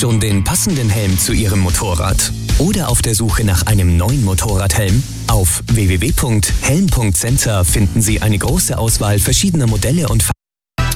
Schon den passenden Helm zu Ihrem Motorrad? Oder auf der Suche nach einem neuen Motorradhelm? Auf www.helm.center finden Sie eine große Auswahl verschiedener Modelle und